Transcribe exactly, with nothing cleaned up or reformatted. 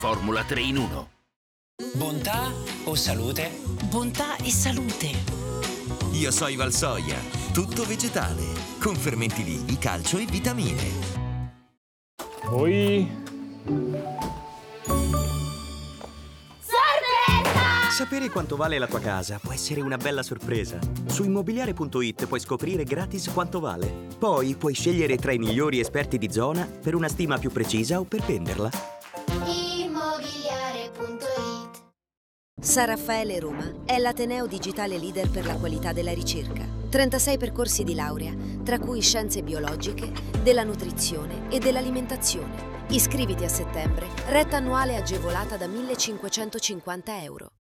Formula tre in uno. Bontà o salute? Bontà e salute. Io soy Valsoia, tutto vegetale, con fermenti vivi, calcio e vitamine. Poi... Sorpresa! Sapere quanto vale la tua casa può essere una bella sorpresa. Su immobiliare punto it puoi scoprire gratis quanto vale. Poi puoi scegliere tra i migliori esperti di zona per una stima più precisa o per venderla. immobiliare punto it. San Raffaele Roma è l'ateneo digitale leader per la qualità della ricerca. trentasei percorsi di laurea, tra cui scienze biologiche, della nutrizione e dell'alimentazione. Iscriviti a settembre, retta annuale agevolata da millecinquecentocinquanta euro.